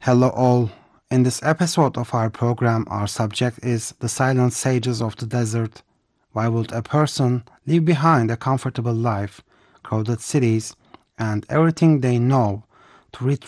Hello, all. In this episode of our program, our subject is the silent sages of the desert. Why would a person leave behind a comfortable life, crowded cities, and everything they know to reach